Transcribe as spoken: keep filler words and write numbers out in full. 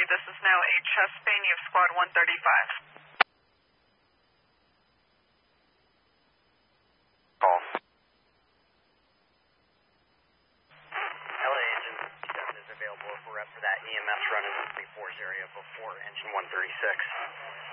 This is now a chest pain. You have squad one thirty-five. Call. L A engine seven is available if we're up for that E M S run in the three fours area before engine one thirty-six.